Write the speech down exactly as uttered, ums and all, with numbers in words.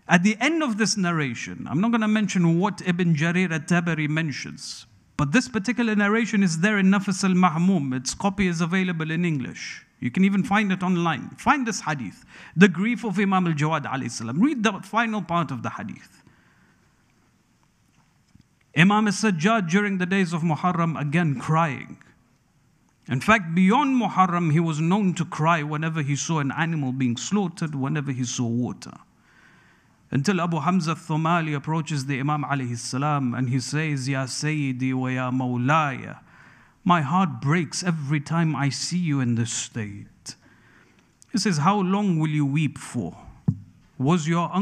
At the end of this narration, I'm not going to mention what Ibn Jarir at-Tabari mentions, but this particular narration is there in Nafs al-Mahmum. Its copy is available in English. You can even find it online. Find this hadith, the grief of Imam al-Jawad alayhi salam. Read the final part of the hadith. Imam al-Sajjad during the days of Muharram again crying. In fact, beyond Muharram, he was known to cry whenever he saw an animal being slaughtered, whenever he saw water. Until Abu Hamza al-Thumali approaches the Imam alayhi salam and he says, Ya Sayyidi wa ya Mawlaya, my heart breaks every time I see you in this state. He says, how long will you weep for? Was your